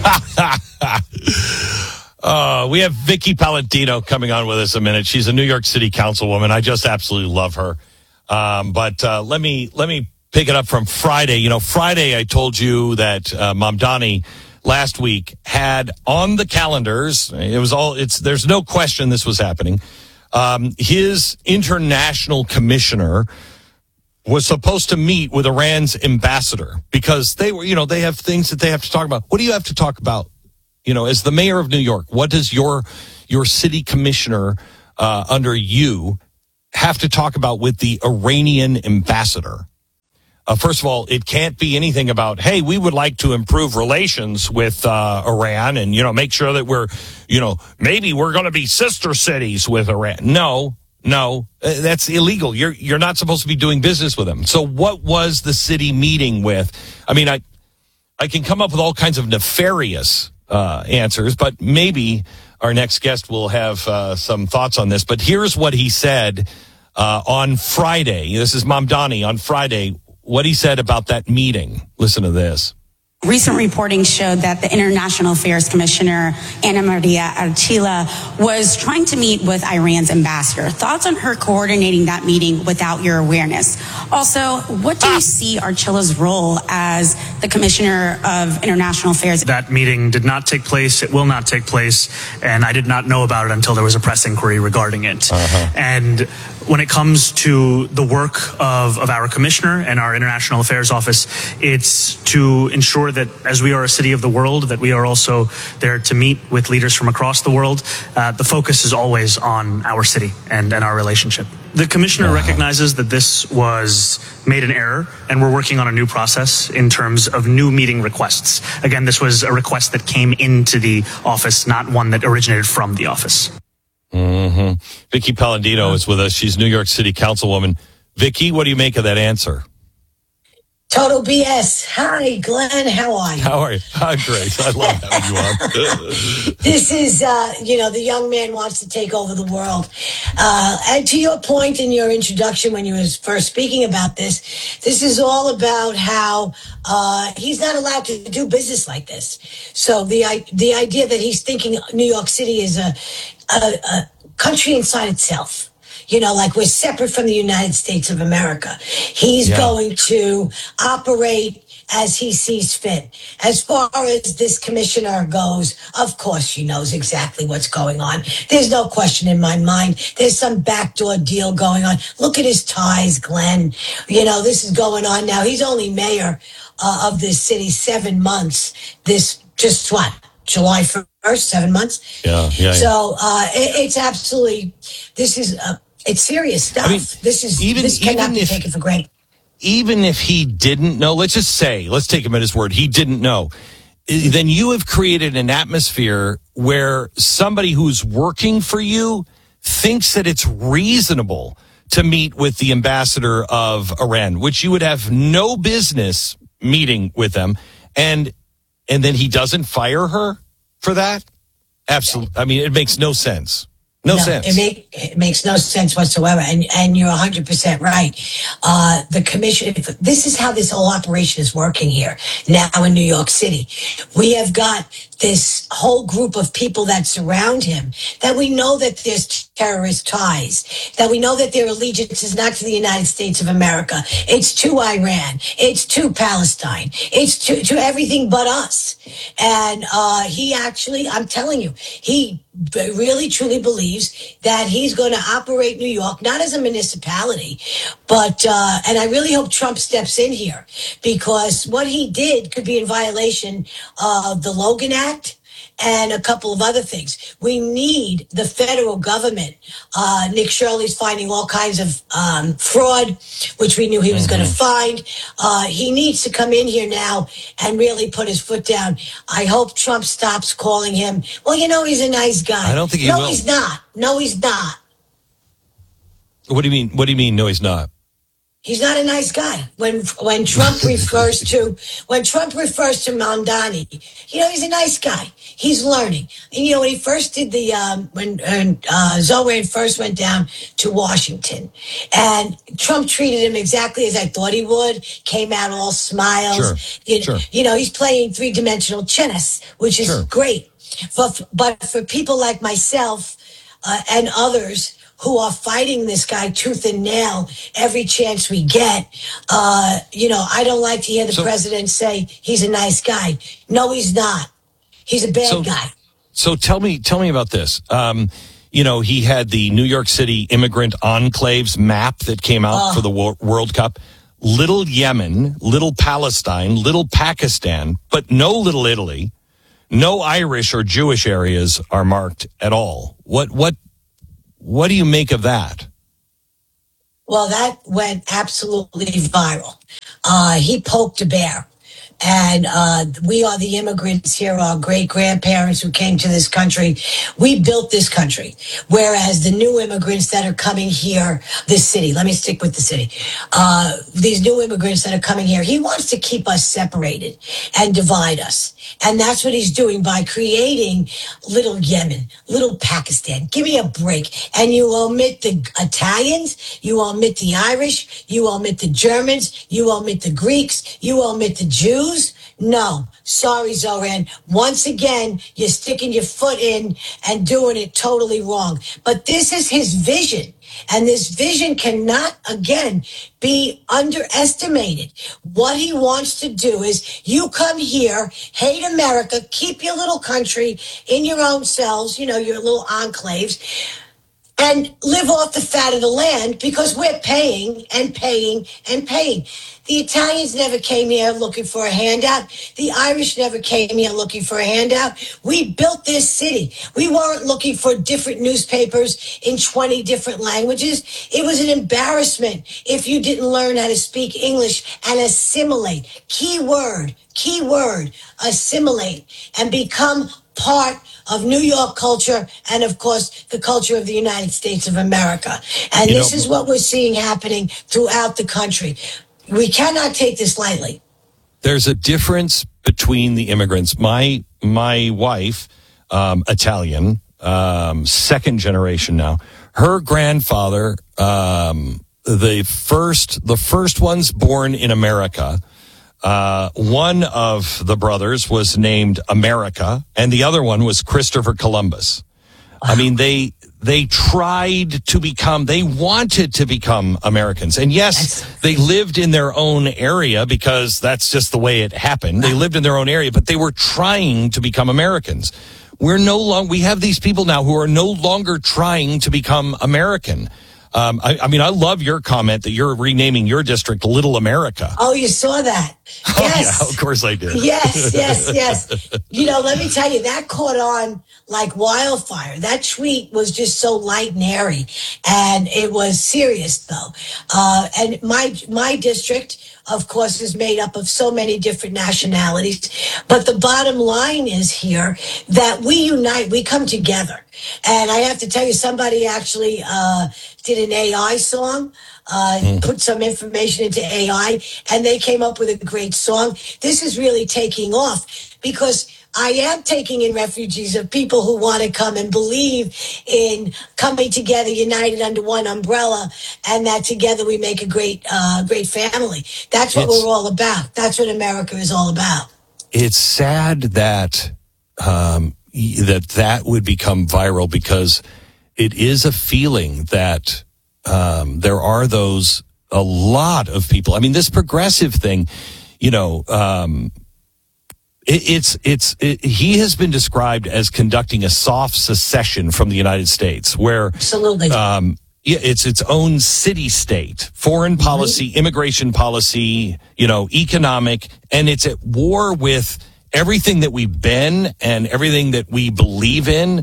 We have Vicky Palladino coming on with us a minute. She's a New York City councilwoman. I just absolutely love her. But let me pick it up from Friday. You know, Friday I told you that Mamdani last week had on the calendars. There's no question this was happening. His international commissioner was supposed to meet with Iran's ambassador because they have things that they have to talk about. What do you have to talk about? You know, as the mayor of New York, what does your city commissioner under you have to talk about with the Iranian ambassador? First of all, it can't be anything about, hey, we would like to improve relations with Iran and, make sure that we're, maybe we're going to be sister cities with Iran. No, that's illegal. You're not supposed to be doing business with them. So what was the city meeting with? I mean, I can come up with all kinds of nefarious answers, but maybe our next guest will have some thoughts on this. But here's what he said on Friday. This is Mamdani on Friday. What he said about that meeting. Listen to this. Recent reporting showed that the International Affairs Commissioner, Anna Maria Archila, was trying to meet with Iran's ambassador. Thoughts on her coordinating that meeting without your awareness? Also, what do you see Archila's role as the Commissioner of International Affairs? That meeting did not take place. It will not take place. And I did not know about it until there was a press inquiry regarding it. And when it comes to the work of our commissioner and our international affairs office, it's to ensure that as we are a city of the world, that we are also there to meet with leaders from across the world. The focus is always on our city and our relationship. The commissioner recognizes that this was made an error, and we're working on a new process in terms of new meeting requests. Again, this was a request that came into the office, not one that originated from the office. Vicky Palladino is with us. She's New York City councilwoman. Vicky, what do you make of that answer? Total BS. Hi, Glenn. How are you? How are you? I'm great. I love having you on. This is, the young man wants to take over the world. And to your point in your introduction when you was first speaking about this is all about how he's not allowed to do business like this. So the idea that he's thinking New York City is a country inside itself. Like we're separate from the United States of America. He's going to operate as he sees fit. As far as this commissioner goes, of course she knows exactly what's going on. There's no question in my mind. There's some backdoor deal going on. Look at his ties, Glenn. This is going on now. He's only mayor of this city 7 months. July 1st, 7 months. Yeah. So it's absolutely, it's serious stuff. I mean, this cannot be taken for granted. Even if he didn't know, let's take him at his word, he didn't know, then you have created an atmosphere where somebody who's working for you thinks that it's reasonable to meet with the ambassador of Iran, which you would have no business meeting with them, and then he doesn't fire her for that? Absolutely. I mean, it makes no sense. No sense. It makes no sense whatsoever. And you're 100% right. The commission, this is how this whole operation is working here now in New York City. We have got this whole group of people that surround him, that we know that there's terrorist ties, that we know that their allegiance is not to the United States of America. It's to Iran. It's to Palestine. It's to everything but us. And he actually, I'm telling you, he really truly believes that he's going to operate New York, not as a municipality, but, and I really hope Trump steps in here, because what he did could be in violation of the Logan Act and a couple of other things. We need the federal government. Nick Shirley's finding all kinds of fraud, which we knew he was going to find. He needs to come in here now and really put his foot down. I hope Trump stops calling him, well, he's a nice guy. I don't think he will. No, he's not. No, he's not. What do you mean? No, he's not. He's not a nice guy. When Trump refers to Mamdani, he's a nice guy. He's learning. And when he first did when Zoran first went down to Washington, and Trump treated him exactly as I thought he would. Came out all smiles. Sure. He's playing three-dimensional chess, which is great. But for people like myself and others who are fighting this guy tooth and nail every chance we get. I don't like to hear the president say he's a nice guy. No, he's not. He's a bad guy. So tell me about this. He had the New York City immigrant enclaves map that came out for the World Cup. Little Yemen, Little Palestine, Little Pakistan, but no Little Italy. No Irish or Jewish areas are marked at all. What do you make of that? Well, that went absolutely viral. He poked a bear. And we are the immigrants here, our great-grandparents who came to this country. We built this country. Whereas the new immigrants that are coming here, this city, let me stick with the city. These new immigrants that are coming here, he wants to keep us separated and divide us. And that's what he's doing by creating Little Yemen, Little Pakistan. Give me a break. And you omit the Italians, you omit the Irish, you omit the Germans, you omit the Greeks, you omit the Jews. No. Sorry, Zoran. Once again, you're sticking your foot in and doing it totally wrong. But this is his vision. And this vision cannot, again, be underestimated. What he wants to do is you come here, hate America, keep your little country in your own cells, your little enclaves, and live off the fat of the land because we're paying and paying and paying. The Italians never came here looking for a handout. The Irish never came here looking for a handout. We built this city. We weren't looking for different newspapers in 20 different languages. It was an embarrassment if you didn't learn how to speak English and assimilate. Key word, assimilate, and become part of New York culture and, of course, the culture of the United States of America. And this is what we're seeing happening throughout the country. We cannot take this lightly. There's a difference between the immigrants. My wife, Italian, second generation now. Her grandfather, the first ones born in America. One of the brothers was named America, and the other one was Christopher Columbus. I mean, they wanted to become Americans. And yes, they lived in their own area because that's just the way it happened. They lived in their own area, but they were trying to become Americans. We have these people now who are no longer trying to become American. I love your comment that you're renaming your district Little America. Oh, you saw that? Oh, yes. Yeah, of course I did. Yes. Let me tell you, that caught on like wildfire. That tweet was just so light and airy, and it was serious, though. And my district, of course, is made up of so many different nationalities. But the bottom line is here that we unite, we come together. And I have to tell you, somebody actually did an AI song, put some information into AI, and they came up with a great song. This is really taking off because I am taking in refugees of people who want to come and believe in coming together, united under one umbrella, and that together we make a great family. That's what we're all about. That's what America is all about. It's sad that that would become viral because it is a feeling that there are a lot of people. I mean, this progressive thing, he has been described as conducting a soft secession from the United States, where absolutely, it's its own city-state, foreign policy, immigration policy, economic, and it's at war with everything that we've been and everything that we believe in.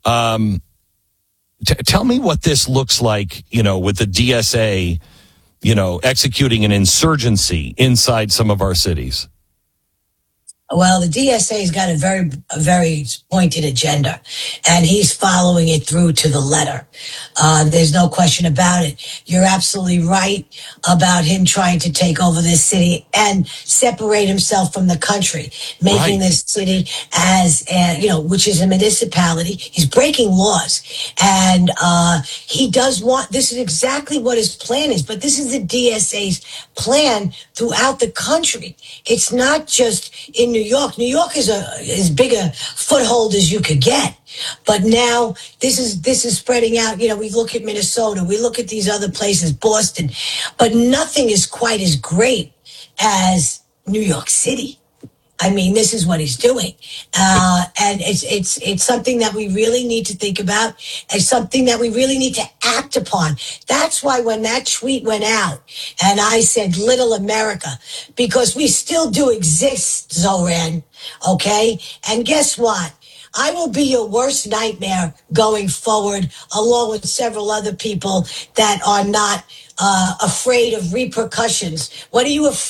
Tell me what this looks like, with the DSA, executing an insurgency inside some of our cities. Well, the DSA's got a very pointed agenda, and he's following it through to the letter. There's no question about it. You're absolutely right about him trying to take over this city and separate himself from the country, making this city as, which is a municipality. He's breaking laws, and he does want. This is exactly what his plan is. But this is the DSA's plan throughout the country. It's not just in New York. New York is as big a foothold as you could get. But now this is spreading out. We look at Minnesota, we look at these other places, Boston, but nothing is quite as great as New York City. I mean, this is what he's doing. And it's something that we really need to think about. It's something that we really need to act upon. That's why when that tweet went out and I said, Little America, because we still do exist, Zoran, okay? And guess what? I will be your worst nightmare going forward, along with several other people that are not afraid of repercussions. What are you afraid?